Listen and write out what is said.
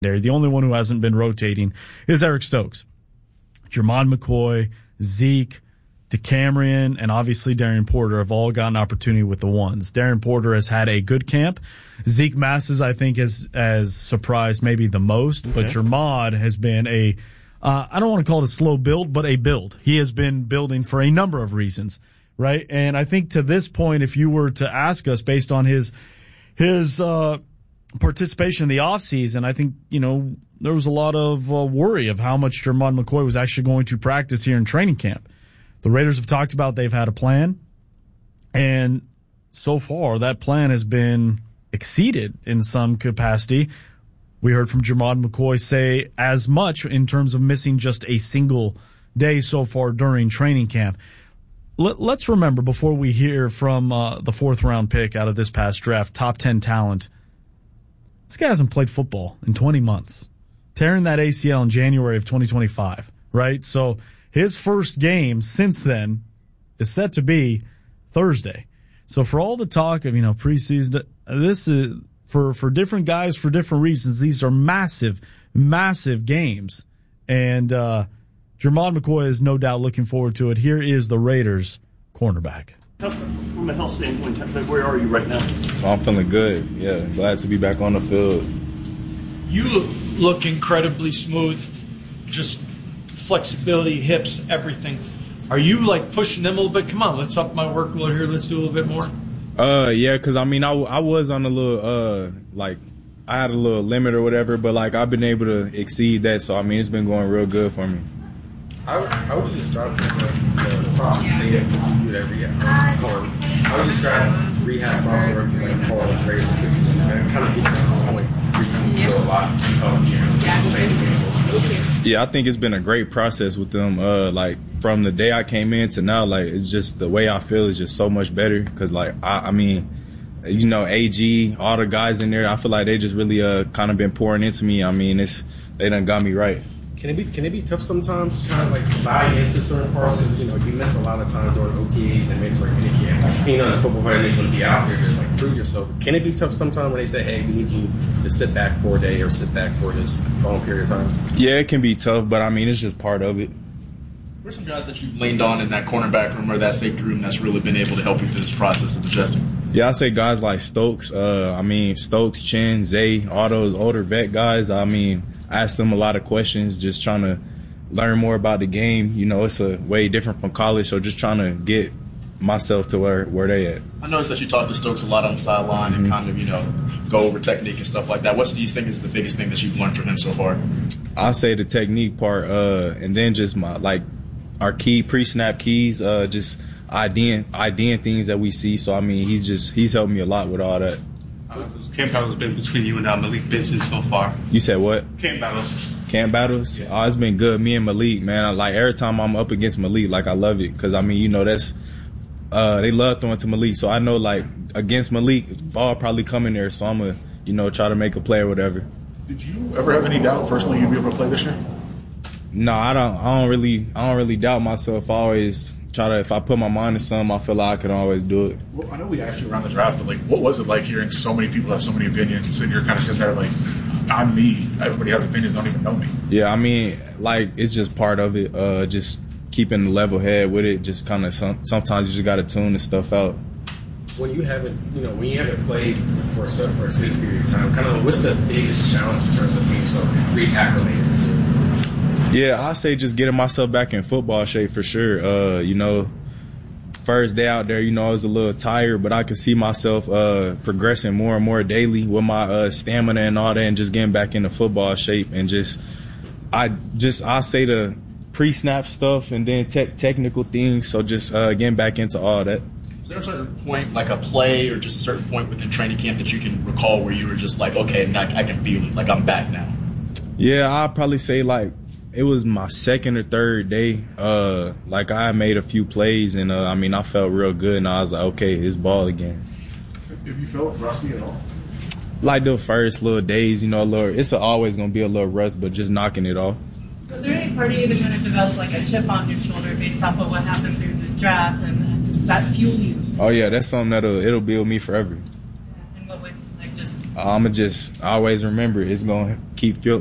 The only one who hasn't been rotating is Eric Stokes. Jermon McCoy, Zeke, DeCamerion, and obviously Darian Porter have all got an opportunity with the ones. Darian Porter has had a good camp. Zeke Masses, I think, has surprised maybe the most. Okay. But Jermon has been I don't want to call it a slow build, but a build. He has been building for a number of reasons, right? And I think to this point, if you were to ask us based on his participation in the offseason, I think, there was a lot of worry of how much Jermon McCoy was actually going to practice here in training camp. The Raiders have talked about they've had a plan, and so far that plan has been exceeded in some capacity. We heard from Jermon McCoy say as much in terms of missing just a single day so far during training camp. Let's remember, before we hear from the fourth-round pick out of this past draft, top 10 talent, this guy hasn't played football in 20 months, tearing that ACL in January of 2025, right? So his first game since then is set to be Thursday. So for all the talk of, preseason, this is for different guys for different reasons. These are massive, massive games. And Jermon McCoy is no doubt looking forward to it. Here is the Raiders cornerback. From a health standpoint, where are you right now? I'm feeling good. Yeah, glad to be back on the field. You look incredibly smooth, just flexibility, hips, everything. Are you pushing them a little bit? Come on, let's up my workload here. Let's do a little bit more. Yeah, because I was on a little I had a little limit or whatever, but I've been able to exceed that. So it's been going real good for me. I would describe the process they do every I would describe rehab process or the Raiders kind of get to the point where you feel a lot Yeah, I think it's been a great process with them. From the day I came in to now, it's just the way I feel is just so much better. Because AG, all the guys in there, I feel like they just really kind of been pouring into me. They done got me right. Can it be tough sometimes trying to buy into certain parts? Because, you miss a lot of time during OTAs and mentoring minicamp. The football player ain't going to be out there to prove yourself. Can it be tough sometimes when they say, hey, we need you to sit back for a day or sit back for this long period of time? Yeah, it can be tough, but it's just part of it. What are some guys that you've leaned on in that cornerback room or that safety room that's really been able to help you through this process of adjusting? Yeah, I say guys like Stokes. Stokes, Chin, Zay, all those older vet guys. I asked them a lot of questions, just trying to learn more about the game. It's a way different from college, so just trying to get myself to where they at. I noticed that you talked to Stokes a lot on the sideline and kind of, go over technique and stuff like that. What do you think is the biggest thing that you've learned from him so far? I'll say the technique part, and then just our key pre-snap keys, just IDing things that we see. So he's helped me a lot with all that. Camp battles been between you and Malik Benson so far? You said what? Camp battles. Camp battles? Yeah. Oh, it's been good. Me and Malik, man. Every time I'm up against Malik, I love it. Because, that's they love throwing to Malik. So I know, against Malik, ball probably coming there. So I'm going to, try to make a play or whatever. Did you ever have any doubt personally you'd be able to play this year? No, I don't really doubt myself. I always try to, if I put my mind to something, I feel like I can always do it. Well, I know we asked you around the draft, but what was it like hearing so many people have so many opinions, and you're kind of sitting there I'm me. Everybody has opinions, don't even know me. Yeah, it's just part of it. Just keeping the level head with it. Just kind of sometimes you just got to tune the stuff out. When you haven't played for a certain period of time, kind of what's the biggest challenge in terms of being so reacclimated to? Yeah, I say just getting myself back in football shape for sure. First day out there, I was a little tired, but I could see myself progressing more and more daily with my stamina and all that, and just getting back into football shape. And I say the pre-snap stuff and then technical things. So just getting back into all that. Is there a certain point, like a play or just a certain point within training camp that you can recall where you were just okay, I can feel it, I'm back now? Yeah, I'd probably say it was my second or third day. I made a few plays, and I felt real good, and I was like, okay, it's ball again. If you felt rusty at all? The first little days, it's always going to be a little rust, but just knocking it off. Was there any part of you that kind of developed a chip on your shoulder based off of what happened through the draft, and does that fuel you? Oh, yeah, that's something it'll build me forever. In what way? I'ma just always remember it's gonna keep